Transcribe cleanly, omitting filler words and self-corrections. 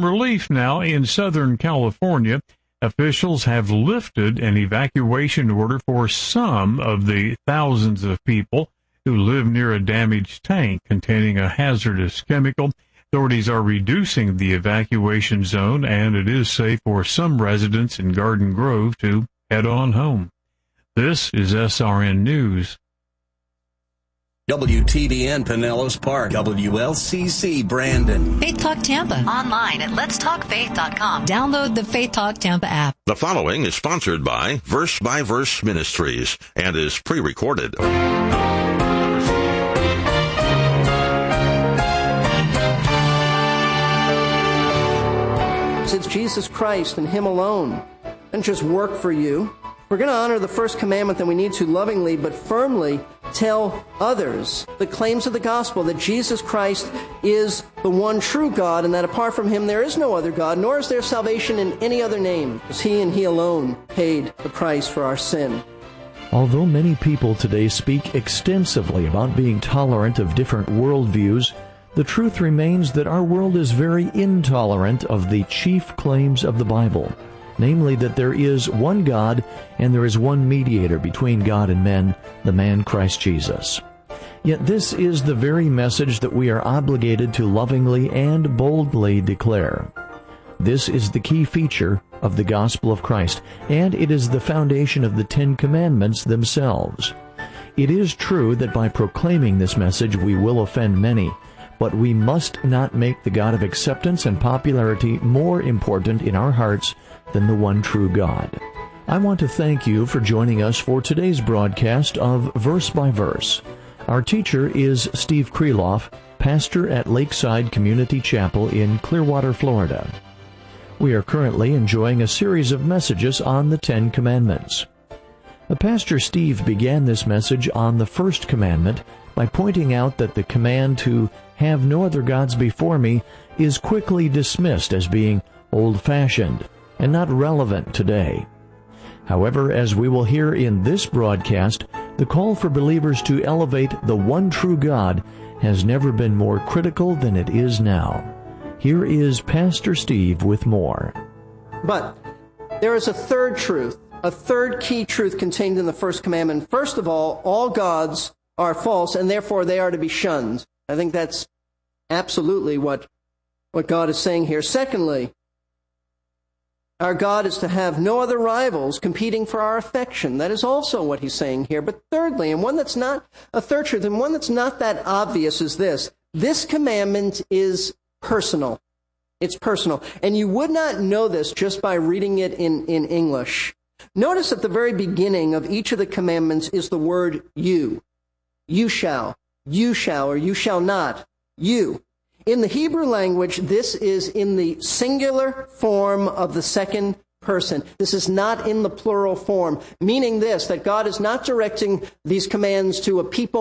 relief now in Southern California. Officials have lifted an evacuation order for some of the thousands of people who live near a damaged tank containing a hazardous chemical. Authorities are reducing the evacuation zone, and it is safe for some residents in Garden Grove to head on home. This is SRN News. WTBN Pinellas Park, WLCC Brandon. Faith Talk Tampa. Online at letstalkfaith.com. Download the Faith Talk Tampa app. The following is sponsored by Verse Ministries and is pre-recorded. It's Jesus Christ and Him alone. And just work for you. We're going to honor the first commandment, that we need to lovingly but firmly tell others the claims of the gospel, that Jesus Christ is the one true God, and that apart from Him there is no other God, nor is there salvation in any other name, because He and He alone paid the price for our sin. Although many people today speak extensively about being tolerant of different worldviews, the truth remains that our world is very intolerant of the chief claims of the Bible, namely that there is one God and there is one mediator between God and men, the man Christ Jesus. Yet this is the very message that we are obligated to lovingly and boldly declare. This is the key feature of the gospel of Christ, and it is the foundation of the Ten Commandments themselves. It is true that by proclaiming this message we will offend many, but we must not make the God of acceptance and popularity more important in our hearts than the one true God. I want to thank you for joining us for today's broadcast of Verse by Verse. Our teacher is Steve Kreloff, pastor at Lakeside Community Chapel in Clearwater, Florida. We are currently enjoying a series of messages on the Ten Commandments. Pastor Steve began this message on the first commandment by pointing out that the command to have no other gods before me is quickly dismissed as being old-fashioned and not relevant today. However, as we will hear in this broadcast, the call for believers to elevate the one true God has never been more critical than it is now. Here is Pastor Steve with more. But there is a third truth, a third key truth contained in the first commandment. First of all gods are false, and therefore they are to be shunned. I think that's absolutely what God is saying here. Secondly, our God is to have no other rivals competing for our affection. That is also what He's saying here. But thirdly, and one that's not a third truth, and one that's not that obvious, is this. This commandment is personal. It's personal. And you would not know this just by reading it in English. Notice at the very beginning of each of the commandments is the word you. You shall, or you shall not, you. In the Hebrew language, this is in the singular form of the second person. This is not in the plural form, meaning this, that God is not directing these commands to a people